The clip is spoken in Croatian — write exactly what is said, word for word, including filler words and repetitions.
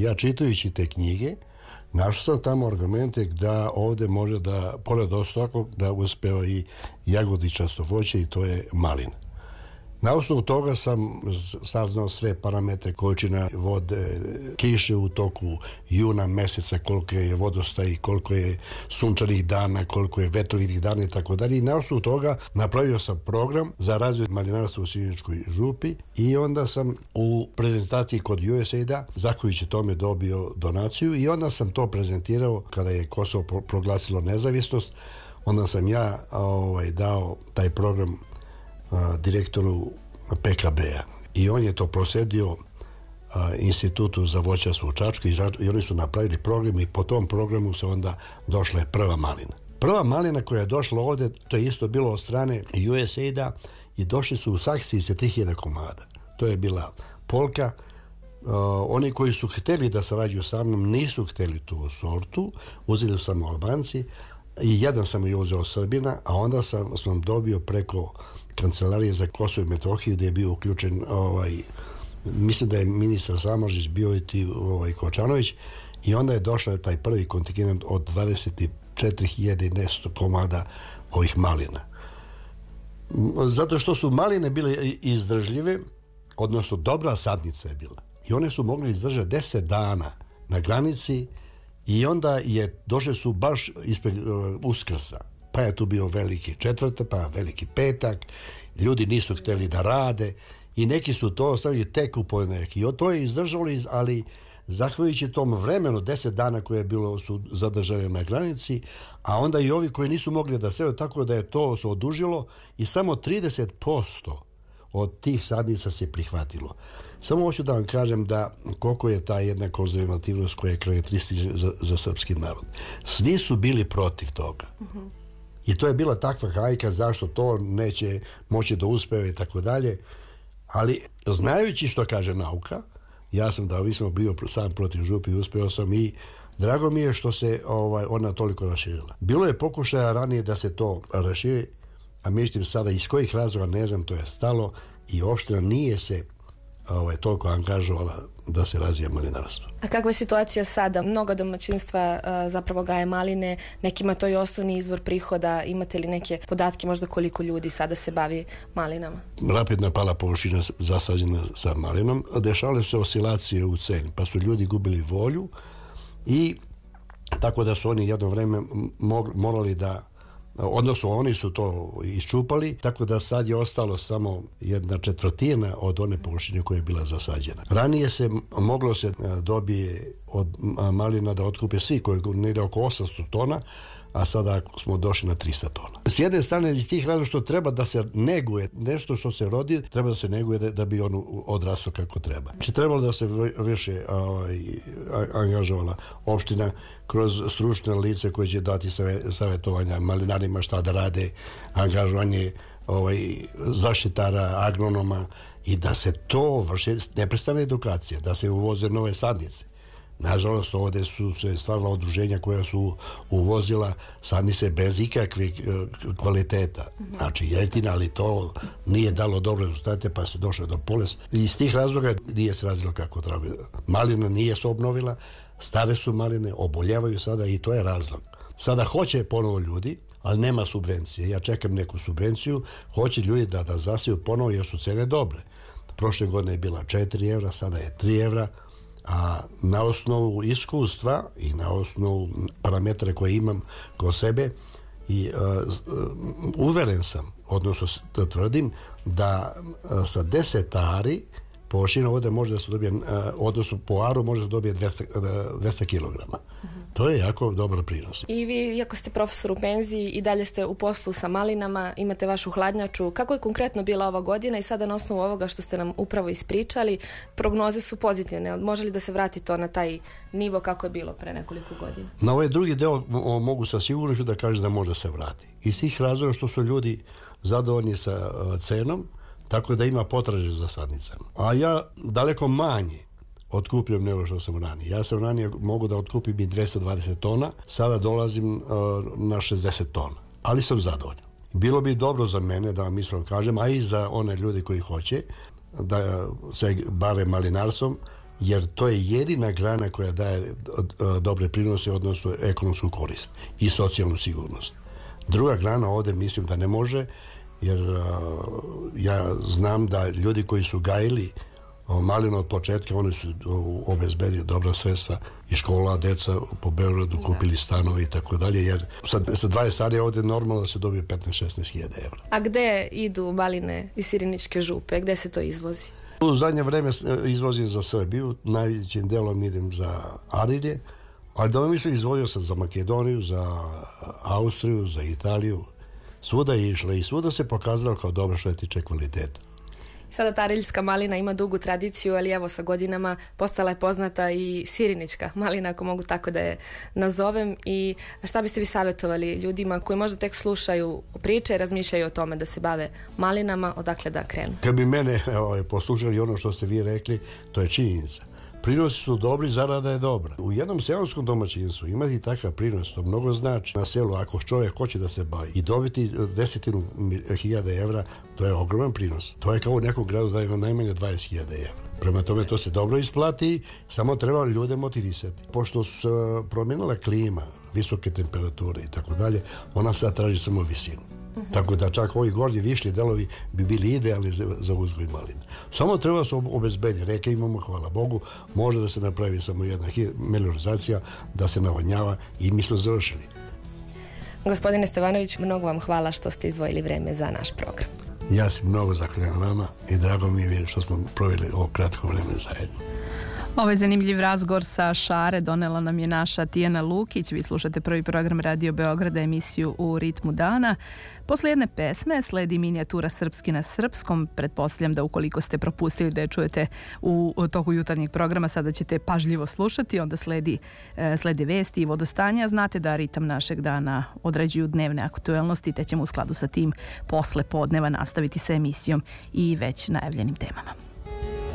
Ja čitajući te knjige, našao sam tamo argumente da ovdje može da, pored ostalog, da uspeva i jagodičasto voće i to je malina. Na osnovu toga sam saznao sve parametre, količina vode, kiše u toku juna meseca, koliko je vodostaj, koliko je sunčanih dana, koliko je vetrovitih dana i tako dalje. I na osnovu toga napravio sam program za razvoj malinarstva u Sjeničkoj župi i onda sam u prezentaciji kod U S A I D-a, zahvaljujući tome, dobio donaciju i onda sam to prezentirao kada je Kosovo proglasilo nezavisnost. Onda sam ja ovaj, dao taj program direktoru P K B-a i on je to prosledio Institutu za voćarstvo u Čačku i, i oni su napravili program i po tom programu se onda došla je prva malina. Prva malina koja je došla ovdje, to je isto bilo od strane U S A I D-a i došli su u Saksiji sa tri hiljade komada. To je bila polka. Uh, oni koji su htjeli da sarađuju sa mnom nisu htjeli tu sortu, uzeli su samo Albanci i jedan sam je uzeo Srbina, a onda sam, sam dobio preko Kancelarije za Kosovo i Metohiju gdje je bio uključen ovaj, mislim da je ministar Samardžić bio i ti ovaj, Kočanović i onda je došao taj prvi kontingent od dvadeset četiri hiljade i nešto komada ovih malina. Zato što su maline bile izdržljive, odnosno dobra sadnica je bila i one su mogli izdržati deset dana na granici i onda je došle su baš ispred uh, Uskrsa. Pa je tu bio veliki četvrtak, pa veliki petak, ljudi nisu htjeli da rade i neki su to ostavili tek u ponedjeljak. I to je izdržalo, ali zahvaljujući tom vremenu, deset dana koje je bilo su zadržane na granici, a onda i ovi koji nisu mogli da sebe, tako da je to se odužilo i samo trideset posto od tih sadnica se prihvatilo. Samo hoću da vam kažem da koliko je ta jedna konzervativnost koja je karakteristična za, za srpski narod. Svi su bili protiv toga. Mm-hmm. I to je bila takva hajka zašto to neće moći da uspeve i tako dalje. Ali znajući što kaže nauka, ja sam da vi smo bio sam protiv župi i uspeo sam i drago mi je što se ovaj, ona toliko raširila. Bilo je pokušaja ranije da se to raširi, a međutim sada iz kojih razloga ne znam, to je stalo i opština nije se ovaj, toliko angažovala da se razvija malinarstvo. A kakva je situacija sada? Mnogo domaćinstva uh, zapravo gaje maline, nekima to je osnovni izvor prihoda. Imate li neke podatke možda koliko ljudi sada se bavi malinama? Rapidna pala površina zasađena sa malinom, dešavale su oscilacije u ceni, pa su ljudi gubili volju i tako da su oni jedno vreme morali da, odnosno oni su to iščupali, tako da sad je ostalo samo jedna četvrtina od one površine koja je bila zasađena. Ranije se moglo se dobije od malina da otkupe svi koji negdje oko osamsto tona, a sada smo došli na trista tona. S jedne strane iz tih razloga što treba da se neguje nešto što se rodi, treba da se neguje da, da bi on odrastao kako treba. Znači trebalo da se više ovaj, angažovala opština kroz stručne lice koje će dati savjetovanja malinarima šta da rade, angažovanje ovaj, zaštitara, agronoma i da se to vrši, neprestana edukacija, da se uvoze nove sadnice. Nažalost, ovdje su se stvarala udruženja koja su uvozila sadnice bez ikakve kvaliteta. Znači, jeftina, ali to nije dalo dobre rezultate, pa se došlo do poles. I iz tih razloga nije se razvilo kako treba. Malina nije se obnovila, stare su maline, oboljevaju sada i to je razlog. Sada hoće ponovo ljudi, ali nema subvencije. Ja čekam neku subvenciju, hoće ljudi da, da zasiju ponovo jer su cene dobre. Prošle godine je bila četiri evra, sada je tri evra, a na osnovu iskustva i na osnovu parametra koje imam kod sebe i uh, uveren sam, odnosno tvrdim da uh, sa deset ari površina ovdje može da se dobije, uh, odnosno po aru može da dobije dvesta kilograma. Mm-hmm. To je jako dobar prinos. I vi, iako ste profesor u penziji i dalje ste u poslu sa malinama, imate vašu hladnjaču. Kako je konkretno bila ova godina i sada na osnovu ovoga što ste nam upravo ispričali, prognoze su pozitivne. Može li da se vrati to na taj nivo kako je bilo pre nekoliko godina? Na ovaj drugi deo mogu sa sigurnošću da kažem da može se vrati. Iz svih razloga što su ljudi zadovoljni sa cenom, tako da ima potraže za sadnicama. A ja daleko manje otkupljam nego što sam ranije. Ja sam ranije mogu da otkupim i dvesta dvadeset tona, sada dolazim uh, na šezdeset tona. Ali sam zadovoljan. Bilo bi dobro za mene, da vam ispravno kažem, a i za one ljudi koji hoće da se bave malinarstvom, jer to je jedina grana koja daje dobre prinose, odnosno ekonomsku korist i socijalnu sigurnost. Druga grana ovdje mislim da ne može, jer ja znam da ljudi koji su gajili malinu od početka, oni su obezbedili dobra sredstva i škola, deca po Beogradu kupili stanove i tako dalje, jer sa dvadeset ari ovdje normalno da se dobije petnaest šesnaest hiljada evra. A gde idu maline iz Siriničke župe? Gde se to izvozi? U zadnje vreme izvozim za Srbiju, najvećim delom idem za Arilje, ali da vam mislim izvozio sam za Makedoniju, za Austriju, za Italiju. Svuda je išla i svuda se pokazalo kao dobro što je tiče kvaliteta. Sada ta ariljska malina ima dugu tradiciju, ali evo sa godinama postala je poznata i sirinička malina, ako mogu tako da je nazovem. I šta biste vi savjetovali ljudima koji možda tek slušaju priče i razmišljaju o tome da se bave malinama, odakle da krenu? Kad bi mene evo, poslušali ono što ste vi rekli, to je činjenica. Prinosi su dobri, zarada je dobra. U jednom seoskom domaćinstvu imati takav prinos, to mnogo znači na selu. Ako čovjek hoće da se bavi i dobiti desetinu hiljada evra, to je ogroman prinos. To je kao u nekom gradu da ima najmanje dvadeset hiljada evra. Prema tome to se dobro isplati, samo treba ljude motivisati. Pošto se promijenila klima, visoke temperature i tako dalje, ona sad traži samo visinu. Uh-huh. Tako da čak ovi gornji višlji delovi bi bili idealni za, za uzgoj malina. Samo treba se obezbediti. Reke imamo, hvala Bogu, može da se napravi samo jedna meliorizacija, da se navodnjava i mi smo završili. Gospodine Stevanović, mnogo vam hvala što ste izdvojili vreme za naš program. Ja se mnogo zahvaljujem vama i drago mi je što smo proveli ovo kratko vreme zajedno. Ovaj zanimljiv razgovor sa Šare donela nam je naša Tijana Lukić. Vi slušate prvi program Radio Beograda, emisiju U ritmu dana. Posle jedne pesme sledi minijatura Srpski na srpskom. Pretpostavljam da ukoliko ste propustili da je čujete u toku jutarnjeg programa, sada ćete pažljivo slušati. Onda sledi, sledi vesti i vodostanja. Znate da ritam našeg dana određuju dnevne aktuelnosti, te ćemo u skladu sa tim posle podneva nastaviti sa emisijom i već najavljenim temama.